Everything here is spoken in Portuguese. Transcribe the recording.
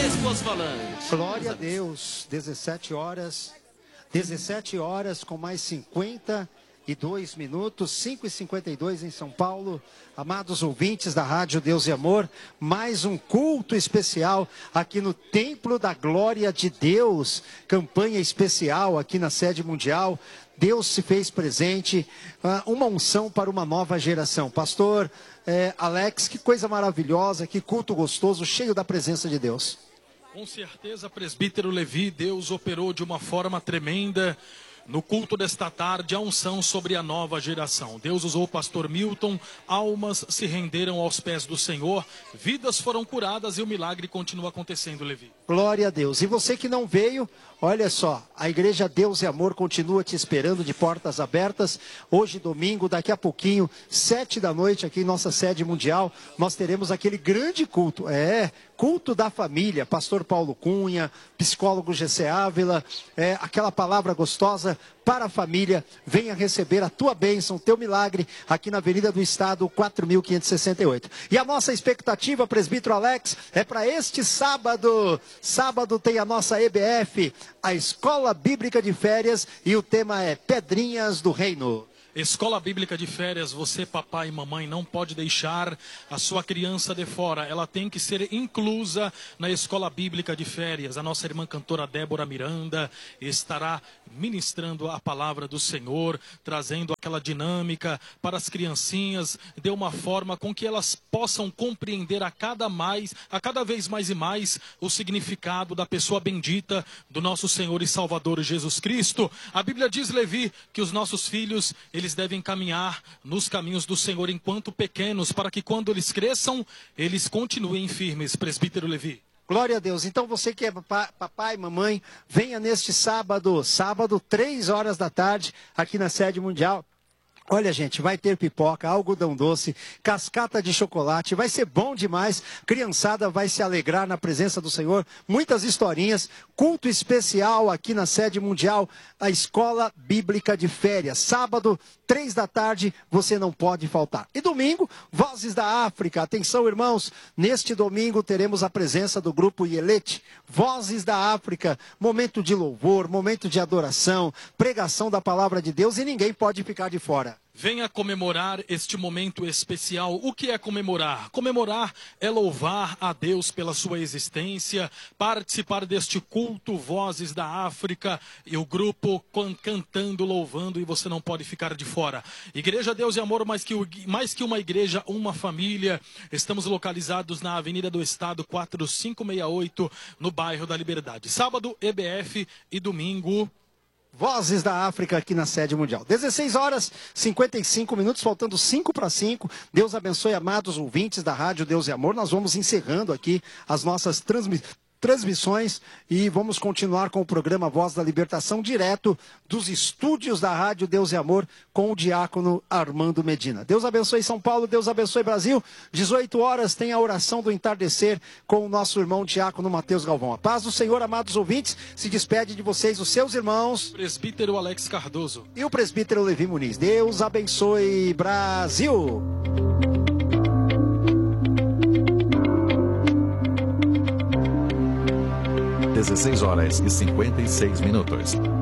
suas falanges. Glória a Deus, 17 horas com mais 52 minutos, 5h52 em São Paulo. Amados ouvintes da Rádio Deus e Amor, mais um culto especial aqui no Templo da Glória de Deus, campanha especial aqui na sede mundial. Deus se fez presente, uma unção para uma nova geração. Pastor Alex, que coisa maravilhosa, que culto gostoso, cheio da presença de Deus. Com certeza, presbítero Levi, Deus operou de uma forma tremenda no culto desta tarde, a unção sobre a nova geração. Deus usou o pastor Milton, almas se renderam aos pés do Senhor, vidas foram curadas e o milagre continua acontecendo, Levi. Glória a Deus. E você que não veio, olha só, a Igreja Deus e Amor continua te esperando de portas abertas. Hoje, domingo, daqui a pouquinho, 7 da noite, aqui em nossa sede mundial, nós teremos aquele grande culto. Culto da família. Pastor Paulo Cunha, psicólogo GC Ávila, aquela palavra gostosa para a família. Venha receber a tua bênção, o teu milagre, aqui na Avenida do Estado, 4568. E a nossa expectativa, presbítero Alex, é para este sábado. Sábado tem a nossa EBF, a Escola Bíblica de Férias, e o tema é Pedrinhas do Reino. Escola Bíblica de Férias, você, papai e mamãe, não pode deixar a sua criança de fora. Ela tem que ser inclusa na Escola Bíblica de Férias. A nossa irmã cantora Débora Miranda estará ministrando a palavra do Senhor, trazendo aquela dinâmica para as criancinhas, de uma forma com que elas possam compreender a cada vez mais e mais o significado da pessoa bendita do nosso Senhor e Salvador Jesus Cristo. A Bíblia diz, Levi, que os nossos filhos, eles devem caminhar nos caminhos do Senhor enquanto pequenos, para que quando eles cresçam, eles continuem firmes, presbítero Levi. Glória a Deus. Então você que é papai, mamãe, venha neste sábado, 3 horas da tarde, aqui na sede mundial. Olha, gente, vai ter pipoca, algodão doce, cascata de chocolate, vai ser bom demais. Criançada vai se alegrar na presença do Senhor. Muitas historinhas, culto especial aqui na sede mundial, a Escola Bíblica de Férias. Sábado, 3 da tarde, você não pode faltar. E domingo, Vozes da África. Atenção, irmãos, neste domingo teremos a presença do grupo Yelete, Vozes da África. Momento de louvor, momento de adoração, pregação da palavra de Deus, e ninguém pode ficar de fora. Venha comemorar este momento especial. O que é comemorar? Comemorar é louvar a Deus pela sua existência, participar deste culto Vozes da África, e o grupo cantando, louvando, e você não pode ficar de fora. Igreja Deus e Amor, mais que uma igreja, uma família. Estamos localizados na Avenida do Estado, 4568, no bairro da Liberdade. Sábado, EBF, e domingo, Vozes da África aqui na sede mundial. 16 horas, 55 minutos, faltando 5 para 5. Deus abençoe, amados ouvintes da Rádio Deus e Amor. Nós vamos encerrando aqui as nossas transmissões e vamos continuar com o programa Voz da Libertação, direto dos estúdios da Rádio Deus e Amor, com o diácono Armando Medina. Deus abençoe São Paulo, Deus abençoe Brasil. 18 horas tem a oração do entardecer com o nosso irmão diácono Mateus Galvão. A paz do Senhor, amados ouvintes, se despede de vocês os seus irmãos, presbítero Alex Cardoso e o presbítero Levi Muniz. Deus abençoe Brasil. 16 horas e 56 minutos.